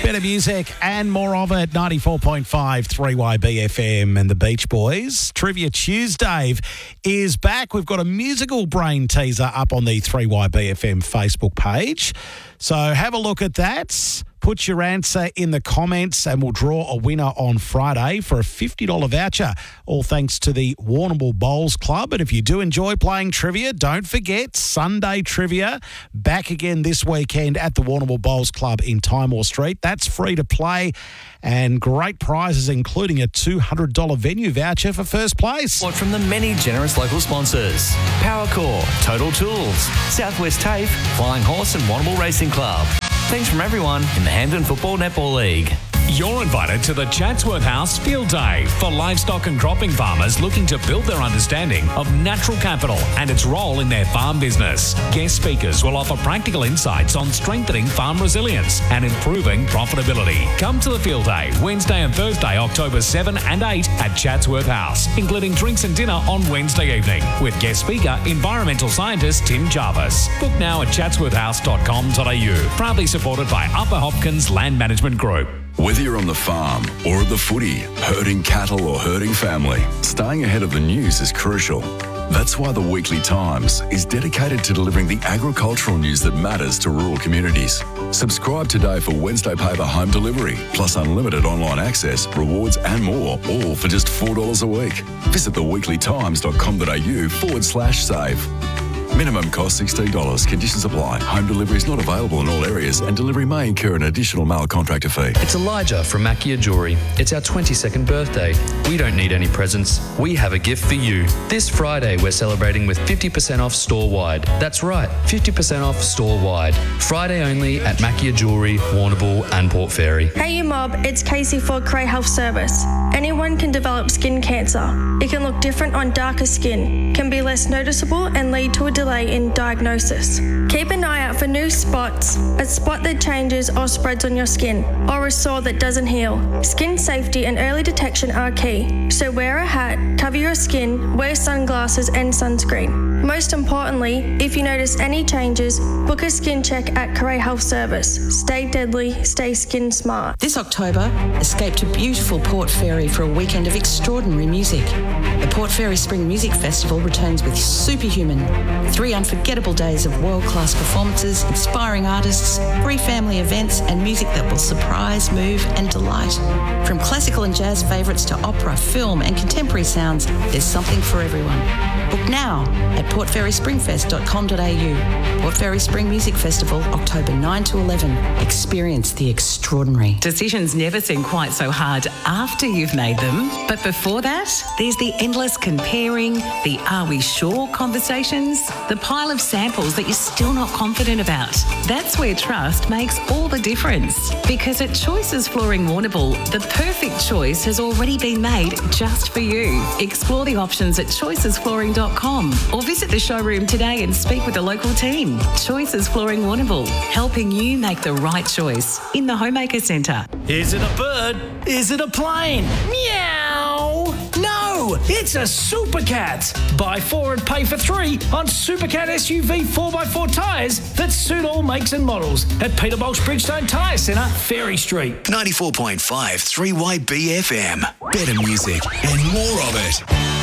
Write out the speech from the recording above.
Better music and more of it. 94.5 3YB FM and the Beach Boys. Trivia Tuesday is back. We've got a musical brain teaser up on the 3YB FM Facebook page. So have a look at that. Put your answer in the comments and we'll draw a winner on Friday for a $50 voucher, all thanks to the Warrnambool Bowls Club. And if you do enjoy playing trivia, don't forget Sunday Trivia back again this weekend at the Warrnambool Bowls Club in Timor Street. That's free to play and great prizes, including a $200 venue voucher for first place. Support from the many generous local sponsors: Powercore, Total Tools, Southwest TAFE, Flying Horse and Warrnambool Racing Club. Thanks from everyone in the Hampden Football Netball League. You're invited to the Chatsworth House Field Day for livestock and cropping farmers looking to build their understanding of natural capital and its role in their farm business. Guest speakers will offer practical insights on strengthening farm resilience and improving profitability. Come to the Field Day Wednesday and Thursday, October 7 and 8 at Chatsworth House, including drinks and dinner on Wednesday evening with guest speaker, environmental scientist Tim Jarvis. Book now at chatsworthhouse.com.au. Proudly supported by Upper Hopkins Land Management Group. Whether you're on the farm or at the footy, herding cattle or herding family, staying ahead of the news is crucial. That's why the Weekly Times is dedicated to delivering the agricultural news that matters to rural communities. Subscribe today for Wednesday paper home delivery, plus unlimited online access, rewards and more, all for just $4 a week. Visit theweeklytimes.com.au/save. Minimum cost $16. Conditions apply. Home delivery is not available in all areas and delivery may incur an additional mail contractor fee. It's Elijah from Mackia Jewellery. It's our 22nd birthday. We don't need any presents. We have a gift for you. This Friday, we're celebrating with 50% off store-wide. That's right, 50% off store-wide. Friday only at Mackia Jewellery, Warrnambool and Port Fairy. Hey you mob, it's Casey for Cray Health Service. Anyone can develop skin cancer. It can look different on darker skin, can be less noticeable and lead to a delay in diagnosis. Keep an eye out for new spots, a spot that changes or spreads on your skin, or a sore that doesn't heal. Skin safety and early detection are key, so wear a hat, cover your skin, wear sunglasses and sunscreen. Most importantly, if you notice any changes, book a skin check at Cray Health Service. Stay deadly, stay skin smart. This October, escape to beautiful Port Fairy for a weekend of extraordinary music. The Port Fairy Spring Music Festival returns with Superhuman. 3 unforgettable days of world-class performances, inspiring artists, free family events and music that will surprise, move and delight. From classical and jazz favourites to opera, film and contemporary sounds, there's something for everyone. Book now at portferryspringfest.com.au. Port Fairy Spring Music Festival, October 9 to 11. Experience the extraordinary. Decisions never seem quite so hard after you've made them. But before that, there's the endless comparing, the are we sure conversations, the pile of samples that you're still not confident about. That's where trust makes all the difference. Because at Choices Flooring Warrnambool, the perfect choice has already been made just for you. Explore the options at choicesflooring.com or visit the showroom today and speak with the local team. Choices Flooring Warrnambool, helping you make the right choice in the Homemaker Centre. Is it a bird? Is it a plane? Meow! No, it's a Supercat. Buy 4 and pay for 3 on Supercat SUV 4x4 tyres that suit all makes and models at Peter Bosch Bridgestone Tyre Centre, Ferry Street. 94.5 3YB FM. Better music and more of it.